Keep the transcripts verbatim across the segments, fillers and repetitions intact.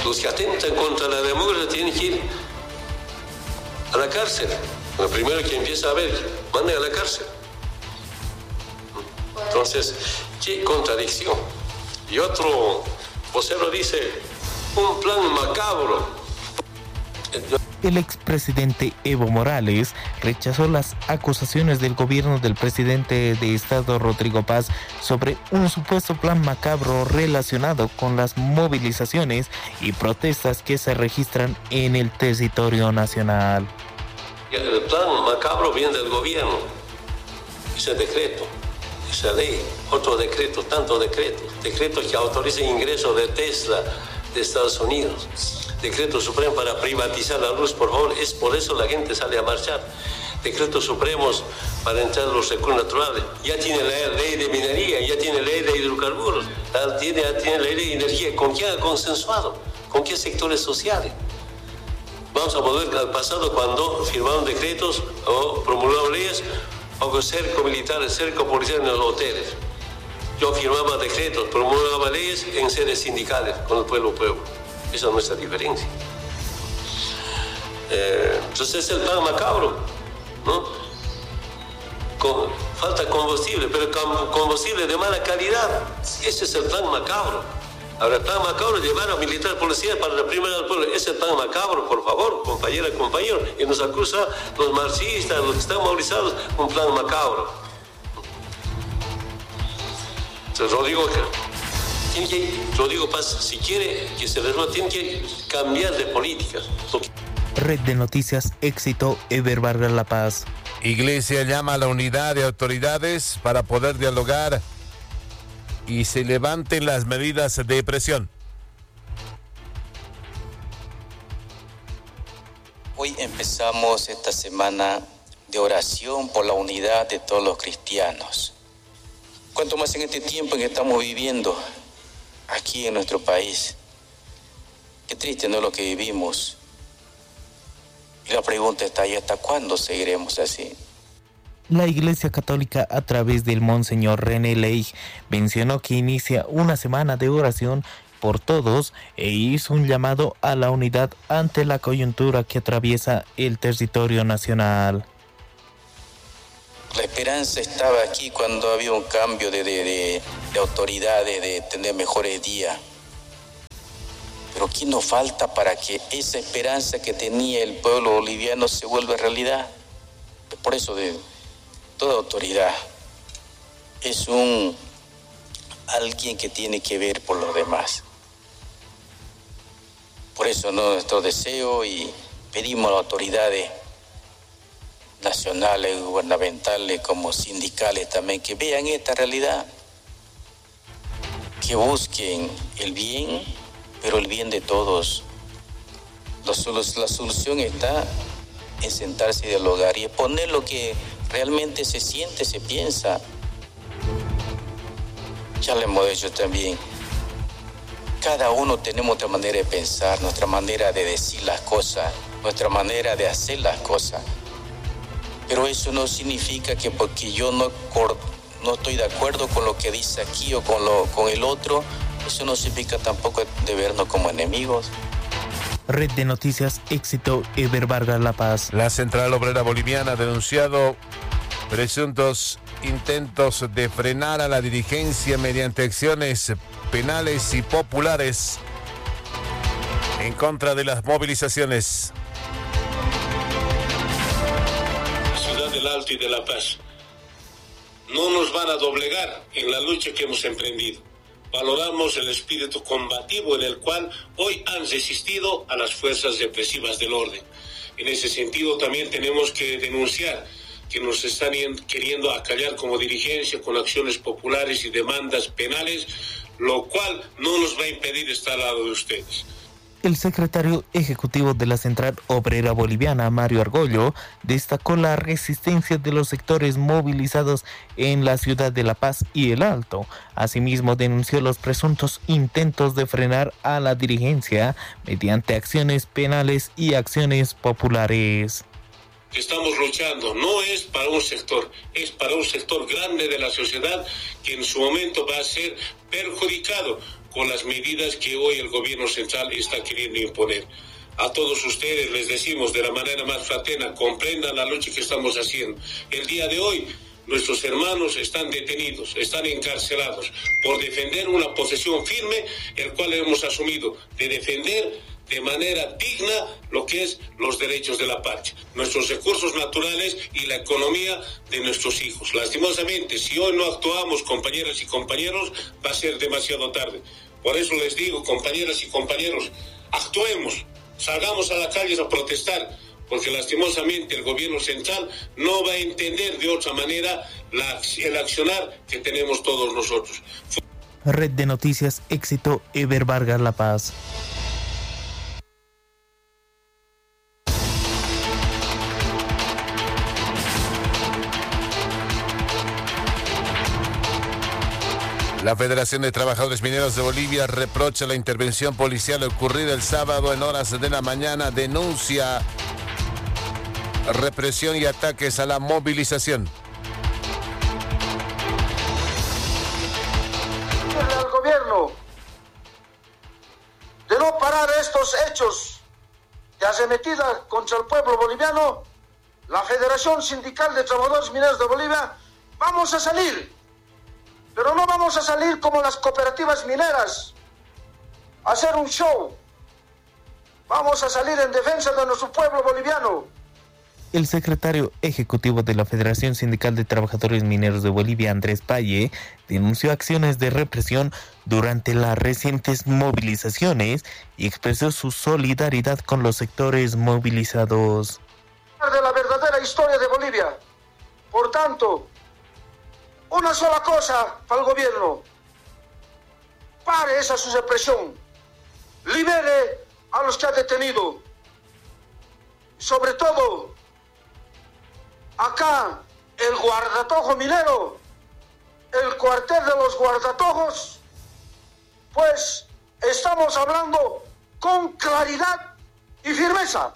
los que atentan contra la democracia tienen que ir a la cárcel. Lo primero que empieza a ver, manden a la cárcel. Entonces, qué contradicción. Y otro vocero dice, un plan macabro. El expresidente Evo Morales rechazó las acusaciones del gobierno del presidente de Estado Rodrigo Paz sobre un supuesto plan macabro relacionado con las movilizaciones y protestas que se registran en el territorio nacional. El plan macabro viene del gobierno, ese decreto, esa ley, otro decreto, tantos decretos, decretos que autorizan ingreso de Tesla de Estados Unidos. Decreto supremo para privatizar la luz, por favor, es por eso la gente sale a marchar. Decretos supremos para entrar los recursos naturales. Ya tiene la ley de minería, ya tiene la ley de hidrocarburos, ya tiene, ya tiene la ley de energía. ¿Con quién ha consensuado? ¿Con qué sectores sociales? Vamos a volver al pasado cuando firmaron decretos o promulgaron leyes o con cerco militar, cerco policial en los hoteles. Yo firmaba decretos, promulgaba leyes en sedes sindicales con el pueblo pueblo. Esa es nuestra diferencia. Eh, entonces es el plan macabro, ¿no? Con, falta combustible, pero combustible de mala calidad. Ese es el plan macabro. Ahora, el plan macabro es llevar a militar policía para reprimir al pueblo. Ese es el plan macabro, por favor, compañera, compañero. Y nos acusa los marxistas, los que están movilizados, un plan macabro. Entonces, Rodrigo, tiene que, Rodrigo Paz, si quiere que se resuelva, tiene que cambiar de políticas. Red de Noticias Éxito, Eber Vargas La Paz. Iglesia llama a la unidad de autoridades para poder dialogar y se levanten las medidas de presión. Hoy empezamos esta semana de oración por la unidad de todos los cristianos. Cuanto más en este tiempo en que estamos viviendo aquí en nuestro país. Qué triste, ¿no?, lo que vivimos. Y la pregunta está ahí, ¿hasta cuándo seguiremos así? La Iglesia Católica, a través del Monseñor René Ley, mencionó que inicia una semana de oración por todos e hizo un llamado a la unidad ante la coyuntura que atraviesa el territorio nacional. La esperanza estaba aquí cuando había un cambio de, de, de, de autoridades, de tener mejores días. Pero ¿qué nos falta para que esa esperanza que tenía el pueblo boliviano se vuelva realidad? Por eso de toda autoridad es un alguien que tiene que ver por los demás. Por eso, ¿no?, nuestro deseo, y pedimos a las autoridades nacionales, gubernamentales, como sindicales también, que vean esta realidad, que busquen el bien, pero el bien de todos. La, la solución está en sentarse y dialogar y exponer lo que realmente se siente, se piensa. Ya lo hemos dicho también, cada uno tenemos nuestra manera de pensar, nuestra manera de decir las cosas, nuestra manera de hacer las cosas. Pero eso no significa que porque yo no, no estoy de acuerdo con lo que dice aquí o con, lo, con el otro, eso no significa tampoco de vernos como enemigos. Red de Noticias Éxito, Eber Vargas La Paz. La Central Obrera Boliviana ha denunciado presuntos intentos de frenar a la dirigencia mediante acciones penales y populares en contra de las movilizaciones. Del Alto y de La Paz no nos van a doblegar en la lucha que hemos emprendido. Valoramos el espíritu combativo en el cual hoy han resistido a las fuerzas represivas del orden. En ese sentido también tenemos que denunciar que nos están queriendo acallar como dirigencia con acciones populares y demandas penales, lo cual no nos va a impedir estar al lado de ustedes. El secretario ejecutivo de la Central Obrera Boliviana, Mario Argollo, destacó la resistencia de los sectores movilizados en la ciudad de La Paz y El Alto. Asimismo, denunció los presuntos intentos de frenar a la dirigencia mediante acciones penales y acciones populares. Estamos luchando, no es para un sector, es para un sector grande de la sociedad que en su momento va a ser perjudicado con las medidas que hoy el gobierno central está queriendo imponer. A todos ustedes les decimos de la manera más fraterna, comprendan la lucha que estamos haciendo. El día de hoy, nuestros hermanos están detenidos, están encarcelados por defender una posición firme, el cual hemos asumido de defender de manera digna lo que es los derechos de la patria, nuestros recursos naturales y la economía de nuestros hijos. Lastimosamente, si hoy no actuamos, compañeras y compañeros, va a ser demasiado tarde. Por eso les digo, compañeras y compañeros, actuemos, salgamos a la calle a protestar, porque lastimosamente el gobierno central no va a entender de otra manera la, el accionar que tenemos todos nosotros. Red de Noticias Éxito, Eber Vargas, La Paz. La Federación de Trabajadores Mineros de Bolivia reprocha la intervención policial ocurrida el sábado en horas de la mañana, denuncia represión y ataques a la movilización. Al gobierno de no parar estos hechos de arremetida contra el pueblo boliviano, la Federación Sindical de Trabajadores Mineros de Bolivia, vamos a salir. Pero no vamos a salir como las cooperativas mineras, a hacer un show. Vamos a salir en defensa de nuestro pueblo boliviano. El secretario ejecutivo de la Federación Sindical de Trabajadores Mineros de Bolivia, Andrés Paye, denunció acciones de represión durante las recientes movilizaciones y expresó su solidaridad con los sectores movilizados. De la verdadera historia de Bolivia. Por tanto, una sola cosa para el gobierno: pare esa su represión, libere a los que ha detenido. Sobre todo, acá el guardatojo minero, el cuartel de los guardatojos, pues estamos hablando con claridad y firmeza.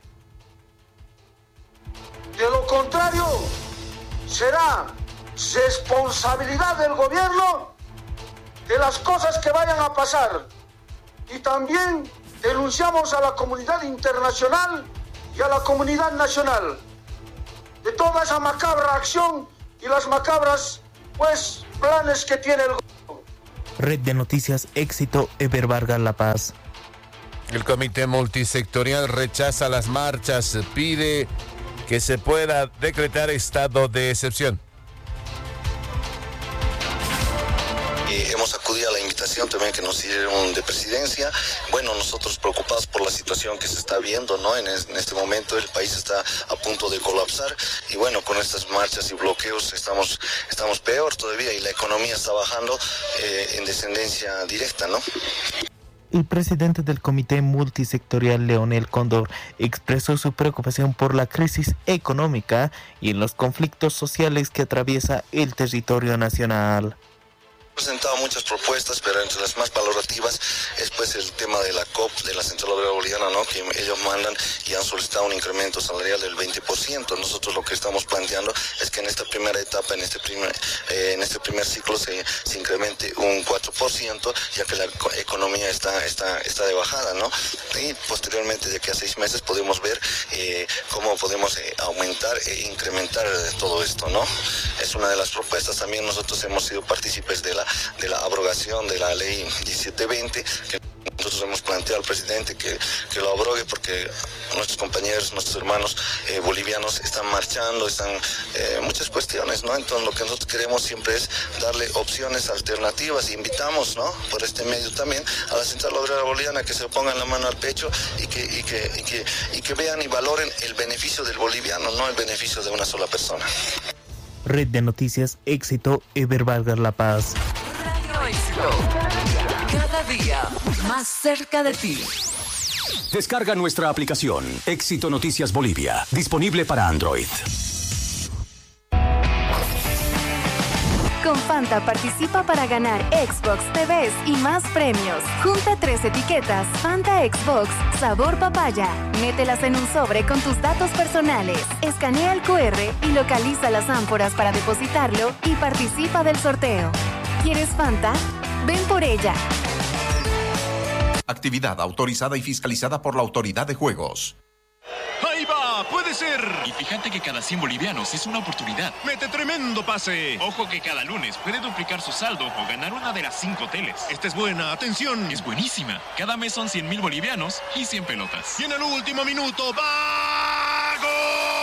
De lo contrario, será responsabilidad del gobierno de las cosas que vayan a pasar. Y también denunciamos a la comunidad internacional y a la comunidad nacional de toda esa macabra acción y las macabras, pues, planes que tiene el gobierno. Red de Noticias Éxito, Eber Vargas, La Paz. El Comité Multisectorial rechaza las marchas, pide que se pueda decretar estado de excepción. Eh, hemos acudido a la invitación también que nos dieron de presidencia. Bueno, nosotros preocupados por la situación que se está viendo, ¿no? En, es, en este momento el país está a punto de colapsar y bueno, con estas marchas y bloqueos estamos, estamos peor todavía y la economía está bajando eh, en descendencia directa, ¿no? El presidente del Comité Multisectorial, Leonel Cóndor, expresó su preocupación por la crisis económica y los conflictos sociales que atraviesa el territorio nacional. Presentado muchas propuestas, pero entre las más valorativas es pues el tema de la C O P, de la Central Obrera Boliviana, ¿no? Que ellos mandan y han solicitado un incremento salarial del veinte por ciento. Nosotros lo que estamos planteando es que en esta primera etapa, en este primer, eh, en este primer ciclo se, se incremente un cuatro por ciento, ya que la economía está, está, está de bajada, ¿no? Y posteriormente, de aquí a seis meses, podemos ver eh, cómo podemos eh, aumentar e incrementar todo esto, ¿no? Es una de las propuestas. También nosotros hemos sido partícipes de la de la abrogación de la ley diecisiete veinte, que nosotros hemos planteado al presidente que, que lo abrogue porque nuestros compañeros, nuestros hermanos eh, bolivianos están marchando, están eh, muchas cuestiones, ¿no? Entonces lo que nosotros queremos siempre es darle opciones alternativas. Invitamos, ¿no? Por este medio también a la Central Obrera Boliviana que se pongan la mano al pecho y que, y que, y que, y que vean y valoren el beneficio del boliviano, no el beneficio de una sola persona. Red de Noticias Éxito, Eber Vargas, La Paz. Radio Éxito. Cada día más cerca de ti. Descarga nuestra aplicación Éxito Noticias Bolivia, disponible para Android. Con Fanta participa para ganar Xbox, T Vs y más premios. Junta tres etiquetas Fanta Xbox sabor papaya. Mételas en un sobre con tus datos personales. Escanea el cu erre y localiza las ánforas para depositarlo y participa del sorteo. ¿Quieres Fanta? Ven por ella. Actividad autorizada y fiscalizada por la Autoridad de Juegos. ¡Ahí va! ¡Puede ser! Y fíjate que cada cien bolivianos es una oportunidad. ¡Mete tremendo pase! Ojo que cada lunes puede duplicar su saldo o ganar una de las cinco teles. Esta es buena, atención. Es buenísima. Cada mes son cien mil bolivianos y cien pelotas. Y en el último minuto, ¡va! ¡Gol!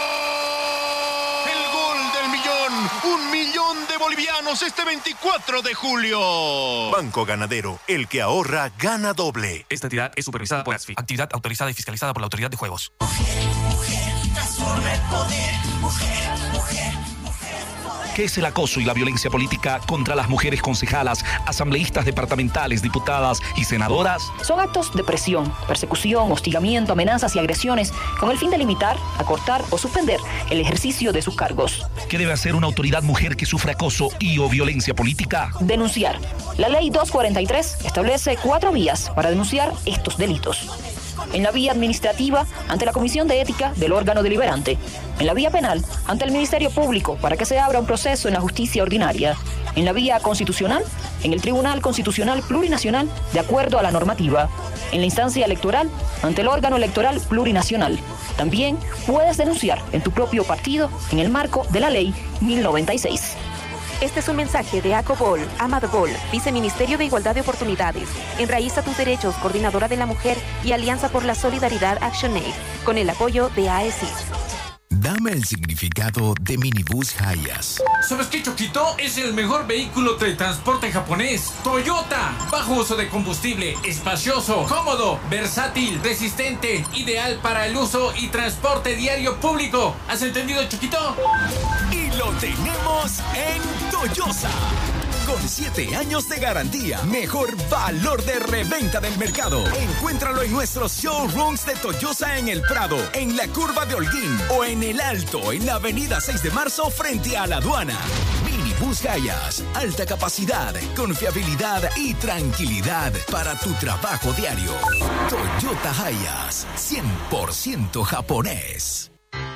¡El gol del millón! ¡Un millón de bolivianos este veinticuatro de julio! Banco Ganadero, el que ahorra, gana doble. Esta entidad es supervisada por ASFI, actividad autorizada y fiscalizada por la Autoridad de Juegos. Mujer, mujer, transforma el poder. Mujer, mujer. ¿Qué es el acoso y la violencia política contra las mujeres concejalas, asambleístas departamentales, diputadas y senadoras? Son actos de presión, persecución, hostigamiento, amenazas y agresiones con el fin de limitar, acortar o suspender el ejercicio de sus cargos. ¿Qué debe hacer una autoridad mujer que sufre acoso y o violencia política? Denunciar. La ley doscientos cuarenta y tres establece cuatro vías para denunciar estos delitos. En la vía administrativa, ante la Comisión de Ética del órgano deliberante. En la vía penal, ante el Ministerio Público, para que se abra un proceso en la justicia ordinaria. En la vía constitucional, en el Tribunal Constitucional Plurinacional, de acuerdo a la normativa. En la instancia electoral, ante el órgano electoral plurinacional. También puedes denunciar en tu propio partido, en el marco de la Ley mil noventa y seis. Este es un mensaje de ACOBOL, AMADBOL, Viceministerio de Igualdad de Oportunidades, Enraiza tus Derechos, Coordinadora de la Mujer y Alianza por la Solidaridad ActionAid, con el apoyo de A E S I S. Dame el significado de Minibus Hayas. ¿Sabes qué, Choquito? Es el mejor vehículo de transporte japonés. Toyota. Bajo uso de combustible, espacioso, cómodo, versátil, resistente, ideal para el uso y transporte diario público. ¿Has entendido, Choquito? Y lo tenemos en Toyosa. Con siete años de garantía, mejor valor de reventa del mercado. Encuéntralo en nuestros showrooms de Toyosa en El Prado, en la Curva de Holguín o en El Alto, en la avenida seis de marzo frente a la aduana. Minibus Hayas, alta capacidad, confiabilidad y tranquilidad para tu trabajo diario. Toyota Hayas, cien por ciento japonés.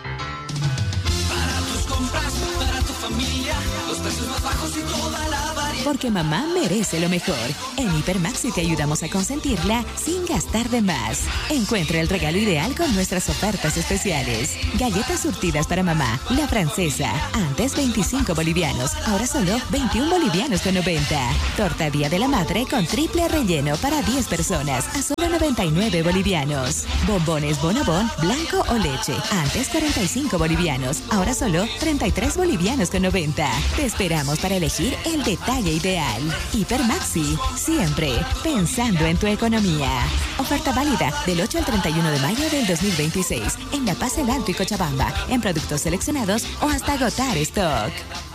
Para tus compras, para tu familia, los precios más bajos y toda la variedad. Porque mamá merece lo mejor. En Hipermaxi te ayudamos a consentirla sin gastar de más. Encuentra el regalo ideal con nuestras ofertas especiales. Galletas surtidas para mamá, la francesa. Antes veinticinco bolivianos, ahora solo veintiún bolivianos con noventa. Torta Día de la Madre con triple relleno para diez personas a solo noventa y nueve bolivianos. Bombones Bonobón, blanco o leche. Antes cuarenta y cinco bolivianos, ahora solo treinta y tres bolivianos con noventa. Te esperamos para elegir el detalle ideal. Hipermaxi, siempre pensando en tu economía. Oferta válida del ocho al treinta y uno de mayo del dos mil veintiséis en La Paz, El Alto y Cochabamba, en productos seleccionados o hasta agotar stock.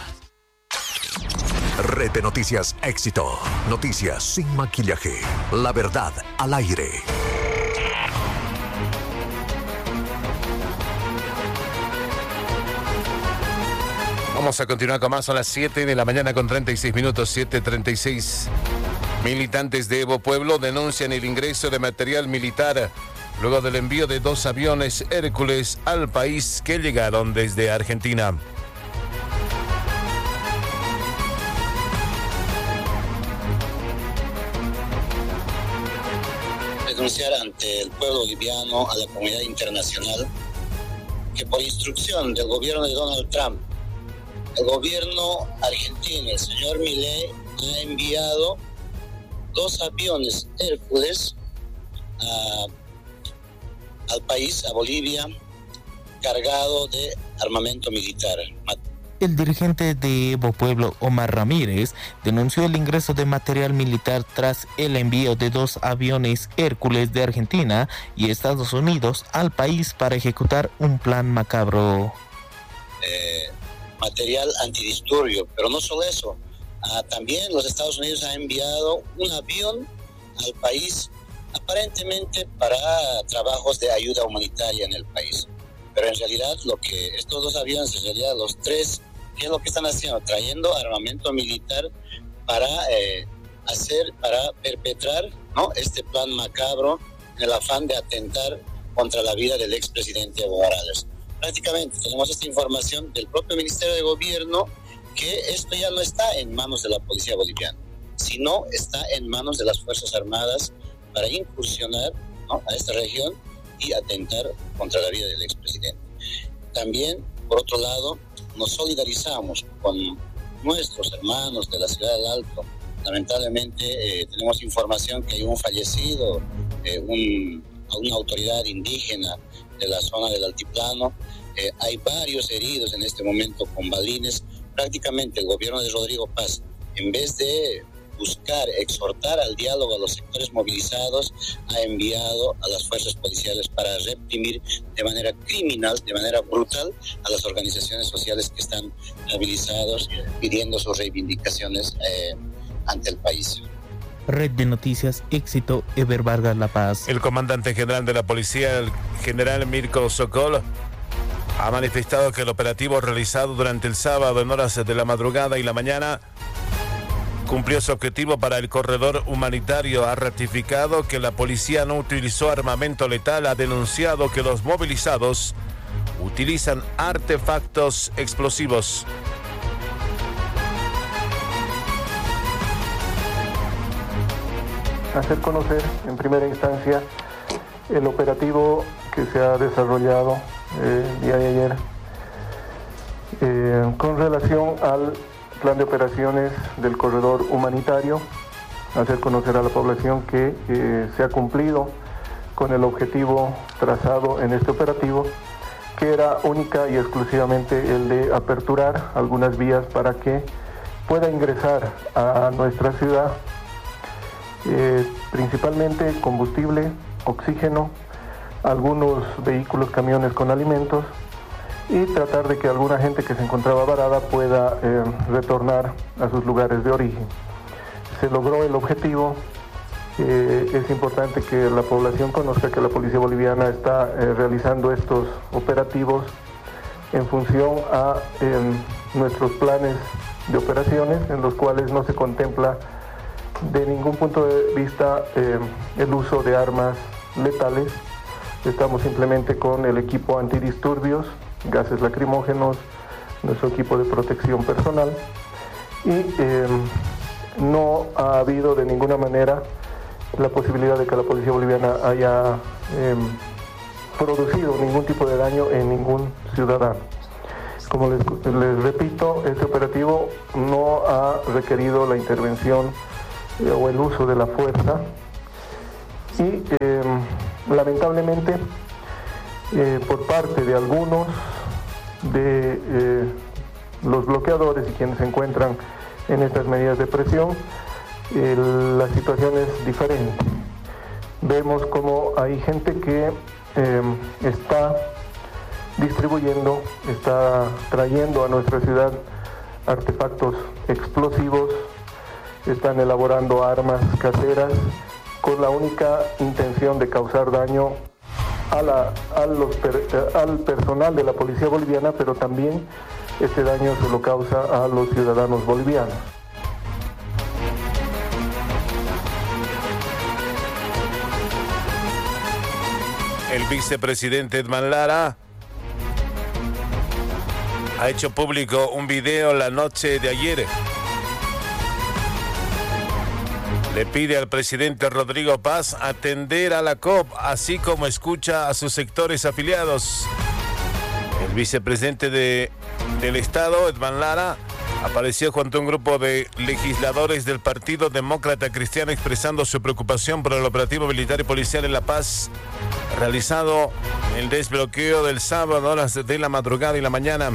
Red de Noticias Éxito. Noticias sin maquillaje. La verdad al aire. Vamos a continuar con más, son las siete de la mañana con treinta y seis minutos, siete treinta y seis. Militantes de Evo Pueblo denuncian el ingreso de material militar luego del envío de dos aviones Hércules al país que llegaron desde Argentina. Denunciar ante el pueblo boliviano, a la comunidad internacional, que por instrucción del gobierno de Donald Trump, el gobierno argentino, el señor Milei, ha enviado dos aviones Hércules a, al país, a Bolivia, cargado de armamento militar. El dirigente de Evo Pueblo, Omar Ramírez, denunció el ingreso de material militar tras el envío de dos aviones Hércules de Argentina y Estados Unidos al país para ejecutar un plan macabro. Eh, material antidisturbio, pero no solo eso, ah, también los Estados Unidos han enviado un avión al país aparentemente para trabajos de ayuda humanitaria en el país, pero en realidad lo que estos dos aviones, en realidad los tres, ¿qué es lo que están haciendo? Trayendo armamento militar para eh, hacer, para perpetrar, ¿no?, este plan macabro en el afán de atentar contra la vida del expresidente Evo Morales. Prácticamente tenemos esta información del propio Ministerio de Gobierno que esto ya no está en manos de la policía boliviana, sino está en manos de las Fuerzas Armadas para incursionar, ¿no?, a esta región y atentar contra la vida del expresidente. También, por otro lado, nos solidarizamos con nuestros hermanos de la Ciudad del Alto. Lamentablemente eh, tenemos información que hay un fallecido, eh, un, una autoridad indígena de la zona del altiplano. Eh, hay varios heridos en este momento con balines. Prácticamente el gobierno de Rodrigo Paz, en vez de buscar, exhortar al diálogo a los sectores movilizados, ha enviado a las fuerzas policiales para reprimir de manera criminal, de manera brutal, a las organizaciones sociales que están movilizados pidiendo sus reivindicaciones eh, ante el país. Red de Noticias, Éxito, Eber Vargas, La Paz. El comandante general de la policía, el general Mirko Sokol, ha manifestado que el operativo realizado durante el sábado en horas de la madrugada y la mañana cumplió su objetivo para el corredor humanitario. Ha ratificado que la policía no utilizó armamento letal. Ha denunciado que los movilizados utilizan artefactos explosivos. Hacer conocer en primera instancia el operativo que se ha desarrollado eh, el día de ayer eh, con relación al plan de operaciones del corredor humanitario, hacer conocer a la población que eh, se ha cumplido con el objetivo trazado en este operativo, que era única y exclusivamente el de aperturar algunas vías para que pueda ingresar a nuestra ciudad eh, principalmente combustible, oxígeno, algunos vehículos, camiones con alimentos, y tratar de que alguna gente que se encontraba varada pueda eh, retornar a sus lugares de origen. Se logró el objetivo. Eh, es importante que la población conozca que la Policía Boliviana está eh, realizando estos operativos en función a eh, nuestros planes de operaciones, en los cuales no se contempla de ningún punto de vista eh, el uso de armas letales. Estamos simplemente con el equipo antidisturbios, gases lacrimógenos, nuestro equipo de protección personal, y eh, no ha habido de ninguna manera la posibilidad de que la Policía Boliviana haya eh, producido ningún tipo de daño en ningún ciudadano. Como les, les repito, este operativo no ha requerido la intervención eh, o el uso de la fuerza, y eh, lamentablemente Eh, por parte de algunos de eh, los bloqueadores y quienes se encuentran en estas medidas de presión, eh, la situación es diferente. Vemos como hay gente que eh, está distribuyendo, está trayendo a nuestra ciudad artefactos explosivos, están elaborando armas caseras con la única intención de causar daño A la, a los per, al personal de la Policía Boliviana, pero también este daño se lo causa a los ciudadanos bolivianos. El vicepresidente Edman Lara ha hecho público un video la noche de ayer. Le pide al presidente Rodrigo Paz atender a la C O P, así como escucha a sus sectores afiliados. El vicepresidente de, del Estado, Edman Lara, apareció junto a un grupo de legisladores del Partido Demócrata Cristiano expresando su preocupación por el operativo militar y policial en La Paz, realizado en el desbloqueo del sábado a horas de la madrugada y la mañana.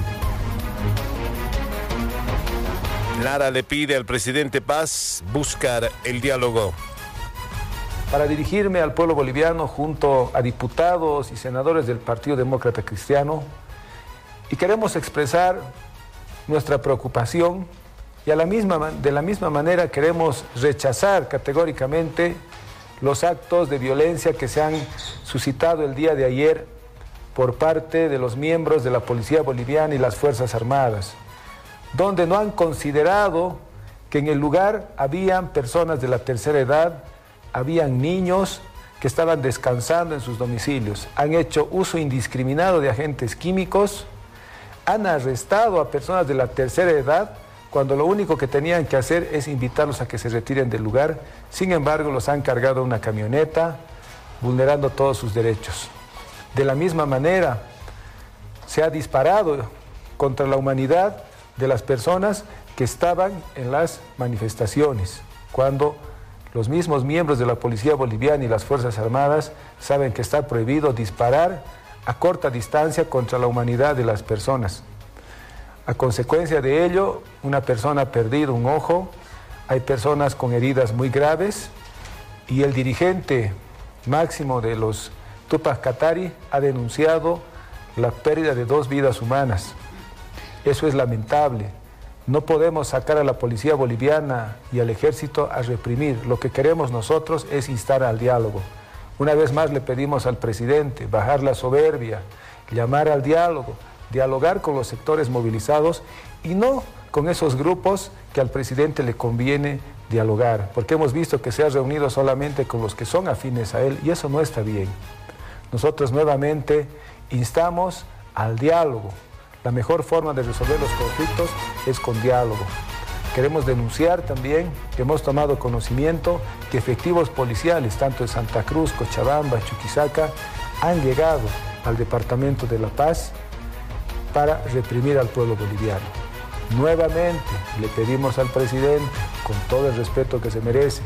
Lara le pide al presidente Paz buscar el diálogo. Para dirigirme al pueblo boliviano junto a diputados y senadores del Partido Demócrata Cristiano, y queremos expresar nuestra preocupación, y a la misma, de la misma manera queremos rechazar categóricamente los actos de violencia que se han suscitado el día de ayer por parte de los miembros de la Policía Boliviana y las Fuerzas Armadas, donde no han considerado que en el lugar habían personas de la tercera edad, habían niños que estaban descansando en sus domicilios. Han hecho uso indiscriminado de agentes químicos, han arrestado a personas de la tercera edad cuando lo único que tenían que hacer es invitarlos a que se retiren del lugar. Sin embargo, los han cargado a una camioneta, vulnerando todos sus derechos. De la misma manera, se ha disparado contra la humanidad de las personas que estaban en las manifestaciones, cuando los mismos miembros de la Policía Boliviana y las Fuerzas Armadas saben que está prohibido disparar a corta distancia contra la humanidad de las personas. A consecuencia de ello, una persona ha perdido un ojo, hay personas con heridas muy graves y el dirigente máximo de los Tupac Katari ha denunciado la pérdida de dos vidas humanas. Eso es lamentable. No podemos sacar a la policía boliviana y al ejército a reprimir. Lo que queremos nosotros es instar al diálogo. Una vez más le pedimos al presidente bajar la soberbia, llamar al diálogo, dialogar con los sectores movilizados y no con esos grupos que al presidente le conviene dialogar, porque hemos visto que se ha reunido solamente con los que son afines a él y eso no está bien. Nosotros nuevamente instamos al diálogo. La mejor forma de resolver los conflictos es con diálogo. Queremos denunciar también que hemos tomado conocimiento que efectivos policiales, tanto de Santa Cruz, Cochabamba, Chuquisaca, han llegado al Departamento de La Paz para reprimir al pueblo boliviano. Nuevamente le pedimos al presidente, con todo el respeto que se merece,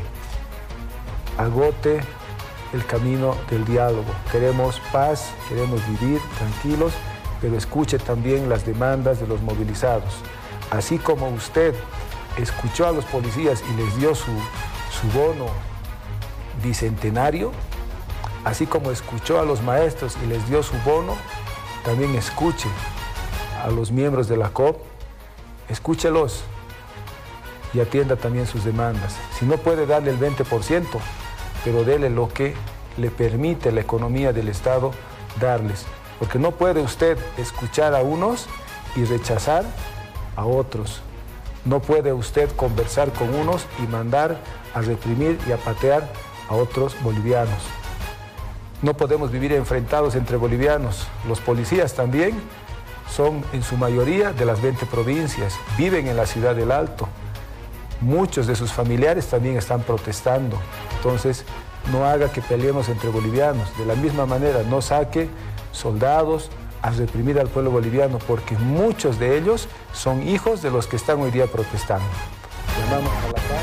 agote el camino del diálogo. Queremos paz, queremos vivir tranquilos, pero escuche también las demandas de los movilizados. Así como usted escuchó a los policías y les dio su, su bono bicentenario, así como escuchó a los maestros y les dio su bono, también escuche a los miembros de la C O P, escúchelos y atienda también sus demandas. Si no puede darle el veinte por ciento, pero dele lo que le permite la economía del Estado darles. Porque no puede usted escuchar a unos y rechazar a otros. No puede usted conversar con unos y mandar a reprimir y a patear a otros bolivianos. No podemos vivir enfrentados entre bolivianos. Los policías también son en su mayoría de las veinte provincias, viven en la ciudad del Alto. Muchos de sus familiares también están protestando. Entonces, no haga que peleemos entre bolivianos. De la misma manera, no saque soldados a reprimir al pueblo boliviano, porque muchos de ellos son hijos de los que están hoy día protestando. Llamamos a la paz.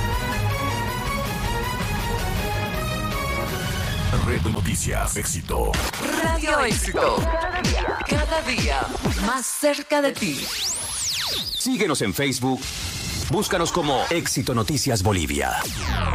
Red de Noticias Éxito. Radio Éxito. Cada día más cerca de ti. Síguenos en Facebook. Búscanos como Éxito Noticias Bolivia.